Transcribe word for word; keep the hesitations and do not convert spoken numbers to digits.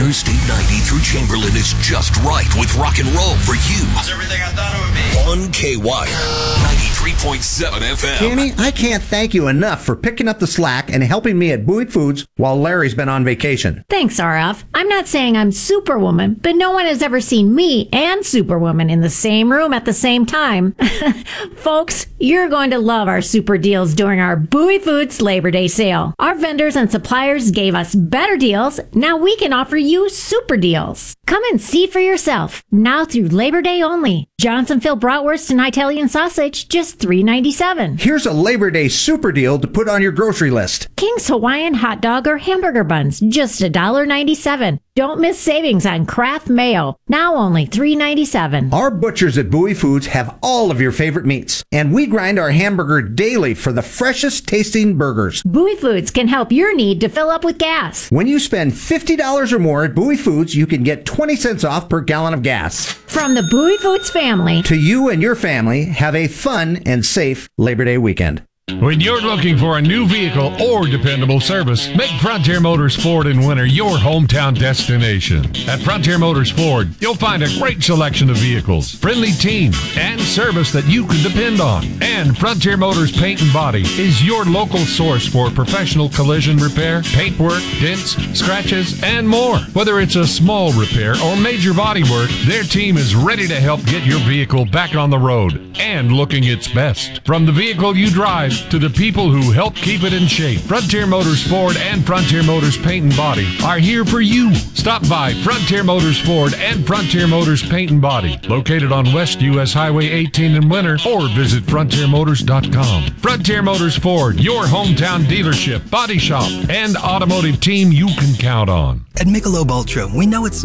Interstate ninety through Chamberlain is just right with rock and roll for you. It's everything I thought it would be. On K Y R ninety-three point seven F M. Tammy, I can't thank you enough for picking up the slack and helping me at Bowie Foods while Larry's been on vacation. Thanks, R F. I'm not saying I'm Superwoman, but no one has ever seen me and Superwoman in the same room at the same time. Folks, you're going to love our super deals during our Bowie Foods Labor Day sale. Our vendors and suppliers gave us better deals. Now we can offer you super deals. Come and see for yourself. Now through Labor Day only. Johnsonville bratwurst and Italian sausage, just three ninety-seven. Here's a Labor Day super deal to put on your grocery list. King's Hawaiian hot dog or hamburger buns, just one dollar ninety-seven. Don't miss savings on Kraft Mayo, now only three ninety-seven. Our butchers at Bowie Foods have all of your favorite meats, and we grind our hamburger daily for the freshest tasting burgers. Bowie Foods can help your need to fill up with gas. When you spend fifty dollars or more at Bowie Foods, you can get twenty cents off per gallon of gas. From the Bowie Foods family to you and your family, have a fun and safe Labor Day weekend. When you're looking for a new vehicle or dependable service, make Frontier Motors Ford in Winter your hometown destination. At Frontier Motors Ford, you'll find a great selection of vehicles, friendly team, and service that you can depend on. And Frontier Motors Paint and Body is your local source for professional collision repair, paintwork, dents, scratches, and more. Whether it's a small repair or major body work, their team is ready to help get your vehicle back on the road and looking its best. From the vehicle you drive to the people who help keep it in shape, Frontier Motors Ford and Frontier Motors Paint and Body are here for you. Stop by Frontier Motors Ford and Frontier Motors Paint and Body, located on West U S Highway eighteen in Winter, or visit frontier motors dot com. Frontier Motors Ford, your hometown dealership, body shop, and automotive team you can count on. At Michelob Ultra, we know it's